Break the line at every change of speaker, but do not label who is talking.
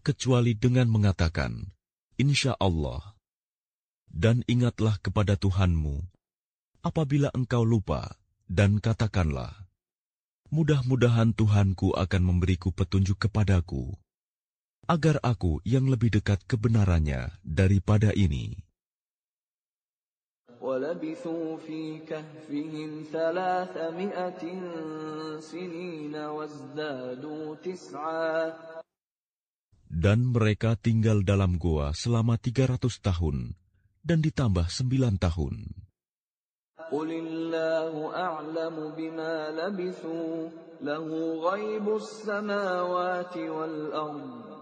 kecuali dengan mengatakan, Insya Allah. Dan ingatlah kepada Tuhanmu, apabila engkau lupa, dan katakanlah, mudah-mudahan Tuhanku akan memberiku petunjuk kepadaku, agar aku yang lebih dekat kebenarannya daripada ini.
وَلَبِثُوا فِي كَهْفِهِمْ 300 سِنِينَ وَازْدَادُوا تِسْعًا.
Dan mereka tinggal dalam goa selama 300 tahun, dan ditambah 9 tahun.
قُلِ اللَّهُ أَعْلَمُ بِمَا لَبِثُوا لَهُ غَيْبُ السَّمَاوَاتِ وَالْأَرْضِ